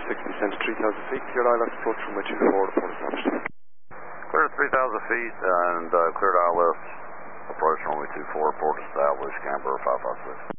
descend to 3,000 feet, cleared ILS approach runway 24, report established. Clear to 3,000 feet and cleared ILS approach runway 24, report established, Canberra 556.